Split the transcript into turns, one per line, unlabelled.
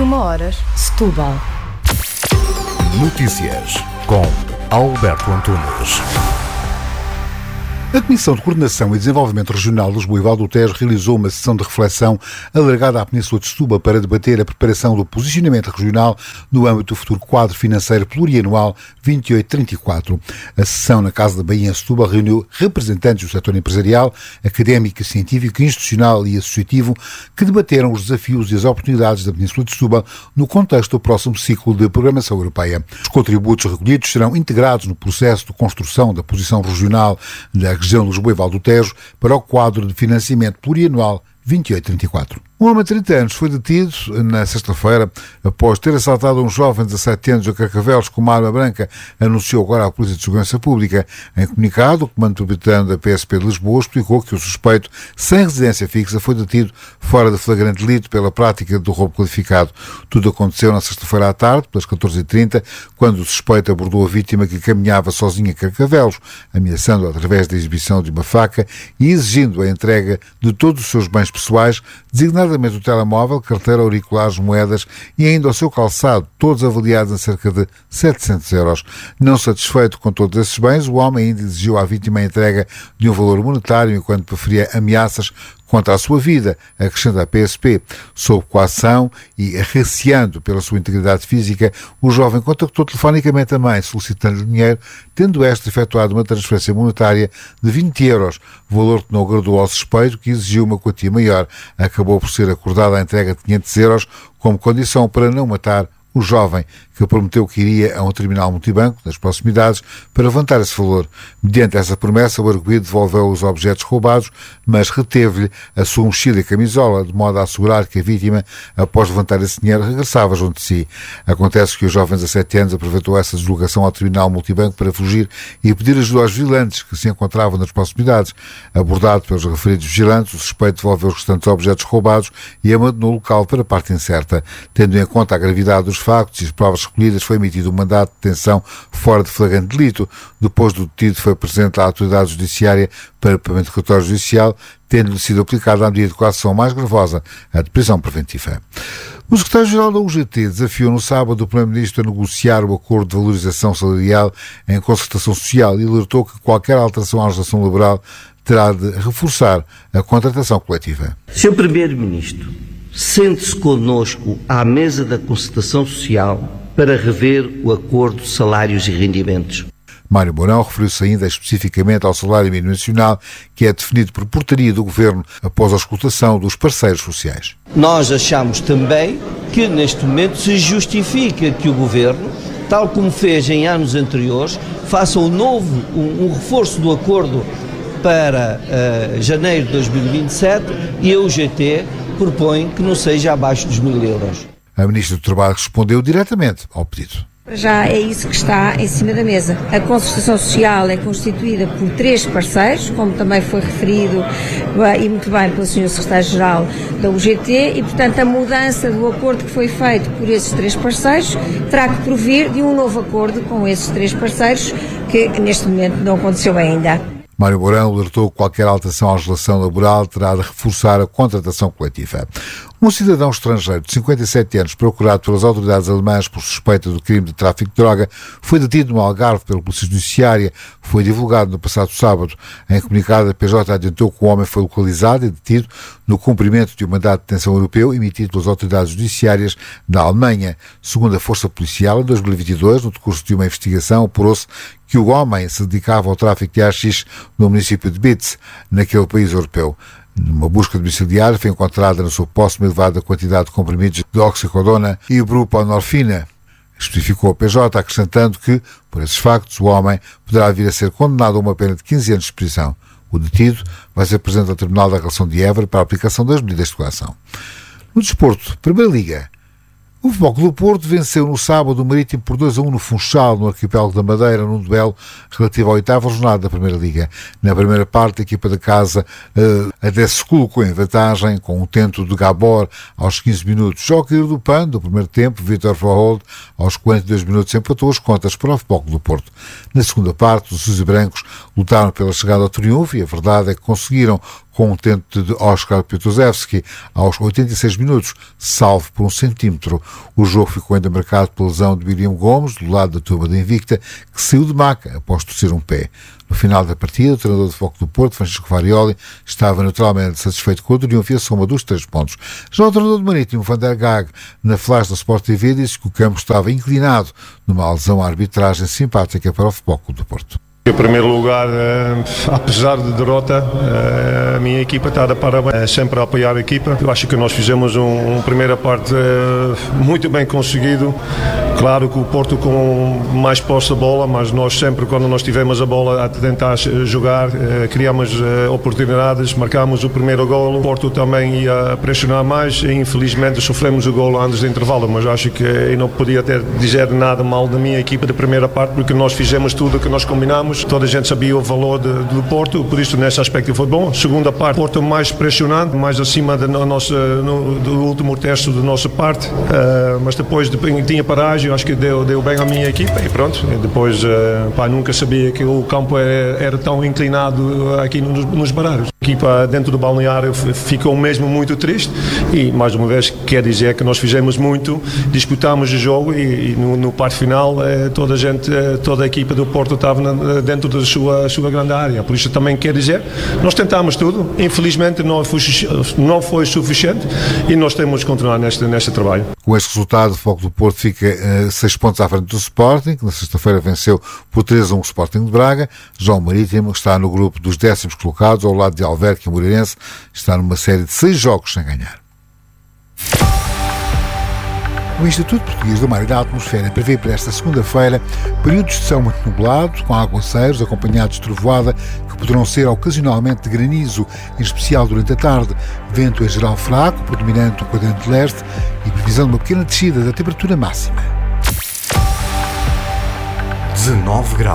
21h, Setúbal.
Notícias com Alberto Antunes. A Comissão de Coordenação e Desenvolvimento Regional de Lisboa e Val do Tejo realizou uma sessão de reflexão alargada à Península de Setúbal para debater a preparação do posicionamento regional no âmbito do futuro quadro financeiro plurianual 28-34. A sessão na Casa da Baía em Setúbal reuniu representantes do setor empresarial, académico, científico, institucional e associativo que debateram os desafios e as oportunidades da Península de Setúbal no contexto do próximo ciclo de programação europeia. Os contributos recolhidos serão integrados no processo de construção da posição regional da região de Lisboa e Val do Tejo para o quadro de financiamento plurianual 28-34. Um homem de 30 anos foi detido na sexta-feira após ter assaltado um jovem de 17 anos a Carcavelos com uma arma branca, anunciou agora a Polícia de Segurança Pública. Em comunicado, o Comando Metropolitano da PSP de Lisboa explicou que o suspeito, sem residência fixa, foi detido fora de flagrante delito pela prática do roubo qualificado. Tudo aconteceu na sexta-feira à tarde, pelas 14h30, quando o suspeito abordou a vítima que caminhava sozinha a Carcavelos, ameaçando-a através da exibição de uma faca e exigindo a entrega de todos os seus bens pessoais, designadamente o telemóvel, carteira, auriculares, moedas e ainda o seu calçado, todos avaliados em cerca de 700 euros. Não satisfeito com todos esses bens, o homem ainda exigiu à vítima a entrega de um valor monetário enquanto preferia ameaças contra a sua vida, acrescenta a PSP. Sob coação e receando pela sua integridade física, o jovem contactou telefonicamente a mãe, solicitando-lhe dinheiro, tendo esta efetuado uma transferência monetária de 20 euros, valor que não agradou ao suspeito, que exigiu uma quantia maior. Acabou por ser acordada a entrega de 500 euros como condição para não matar o jovem, que prometeu que iria a um terminal multibanco nas proximidades para levantar esse valor. Mediante essa promessa, o arguido devolveu os objetos roubados, mas reteve-lhe a sua mochila e camisola, de modo a assegurar que a vítima, após levantar esse dinheiro, regressava junto de si. Acontece que o jovem de 17 anos aproveitou essa deslocação ao terminal multibanco para fugir e pedir ajuda aos vigilantes que se encontravam nas proximidades. Abordado pelos referidos vigilantes, o suspeito devolveu os restantes objetos roubados e abandonou o local para a parte incerta. Tendo em conta a gravidade dos factos e as provas recolhidas, foi emitido um mandato de detenção fora de flagrante delito. Depois do detido, foi apresentado à autoridade judiciária para pagamento de relatório judicial, tendo-lhe sido aplicada a medida de coação mais gravosa, a de prisão preventiva. O secretário-geral da UGT desafiou no sábado o Primeiro-Ministro a negociar o acordo de valorização salarial em concertação social e alertou que qualquer alteração à legislação laboral terá de reforçar a contratação coletiva.
Sr. Primeiro-Ministro, sente-se connosco à mesa da concertação social para rever o acordo de salários e rendimentos.
Mário Mourão referiu-se ainda especificamente ao salário mínimo nacional, que é definido por portaria do Governo após a escutação dos parceiros sociais.
Nós achamos também que neste momento se justifica que o Governo, tal como fez em anos anteriores, faça um reforço do acordo para janeiro de 2027 e a UGT propõe que não seja abaixo dos 1.000 euros.
A Ministra do Trabalho respondeu diretamente ao pedido.
Já é isso que está em cima da mesa. A concertação social é constituída por 3 parceiros, como também foi referido e muito bem pelo Sr. Secretário-Geral da UGT, e, portanto, a mudança do acordo que foi feito por esses 3 parceiros terá que provir de um novo acordo com esses 3 parceiros, que neste momento não aconteceu ainda.
Mário Mourão alertou que qualquer alteração à legislação laboral terá de reforçar a contratação coletiva. Um cidadão estrangeiro de 57 anos, procurado pelas autoridades alemãs por suspeita do crime de tráfico de droga, foi detido no Algarve pela Polícia Judiciária. Foi divulgado no passado sábado. Em comunicado, a PJ adiantou que o homem foi localizado e detido no cumprimento de um mandato de detenção europeu emitido pelas autoridades judiciárias da Alemanha. Segundo a Força Policial, em 2022, no decurso de uma investigação, apurou-se que o homem se dedicava ao tráfico de haxixe no município de Bitz, naquele país europeu. Numa busca domiciliar foi encontrada na sua posse uma elevada quantidade de comprimidos de oxicodona e buprenorfina, especificou a PJ, acrescentando que, por esses factos, o homem poderá vir a ser condenado a uma pena de 15 anos de prisão. O detido vai ser apresentado ao Tribunal da Relação de Évora para a aplicação das medidas de coação. No desporto, Primeira Liga. O Futebol Clube do Porto venceu no sábado o Marítimo por 2-1 no Funchal, no arquipélago da Madeira, num duelo relativo à 8ª jornada da Primeira Liga. Na primeira parte, a equipa da casa até se colocou em vantagem, com um tento de Gabor aos 15 minutos. Já ao cair do pano, do primeiro tempo, Vítor Frohold, aos 42 minutos, empatou as contas para o Futebol Clube do Porto. Na segunda parte, os azuis e brancos lutaram pela chegada ao triunfo e a verdade é que conseguiram com um tento de Oskar Piotozewski aos 86 minutos, salvo por 1 centímetro. O jogo ficou ainda marcado pela lesão de William Gomes, do lado da turma da Invicta, que saiu de maca após torcer um pé. No final da partida, o treinador de Foco do Porto, Francisco Farioli, estava naturalmente satisfeito com o triunfo e a soma dos 3 pontos. Já o treinador do Marítimo, Van der Gaag, na flash da Sport TV, disse que o campo estava inclinado numa alusão à arbitragem simpática para o Foco do Porto.
Em primeiro lugar, apesar de derrota, a minha equipa está a parabéns, sempre a apoiar a equipa. Eu acho que nós fizemos uma primeira parte muito bem conseguido. Claro que o Porto com mais posse de bola, mas nós sempre, quando nós tivemos a bola a tentar jogar, criamos oportunidades, marcámos o primeiro golo. O Porto também ia pressionar mais e infelizmente sofremos o golo antes do intervalo, mas acho que eu não podia dizer nada mal da minha equipa da primeira parte, porque nós fizemos tudo o que nós combinamos. Toda a gente sabia o valor do Porto, por isso nesse aspecto foi bom. Segunda parte, Porto mais pressionante, mais acima do último terço da nossa parte, mas depois tinha paragem, acho que deu bem à minha equipa e pronto. E depois nunca sabia que o campo era tão inclinado aqui nos baralhos. A equipa dentro do balneário ficou mesmo muito triste e mais uma vez quer dizer que nós fizemos muito, disputámos o jogo e no parte final toda a equipa do Porto estava dentro da sua grande área, por isso também quer dizer, nós tentámos tudo, infelizmente não foi suficiente e nós temos de continuar neste trabalho.
Com este resultado, o Foco do Porto fica 6 pontos à frente do Sporting, que na sexta-feira venceu por 3-1 o Sporting de Braga. Já o Marítimo está no grupo dos 10º colocados, ao lado de Alverca e Moreirense, está numa série de 6 jogos sem ganhar. O Instituto Português do Mar e da Atmosfera prevê para esta segunda-feira períodos de céu muito nublado, com aguaceiros acompanhados de trovoada, que poderão ser ocasionalmente de granizo, em especial durante a tarde. Vento em geral fraco, predominante o quadrante leste e previsão de uma pequena descida da temperatura máxima.
19 graus.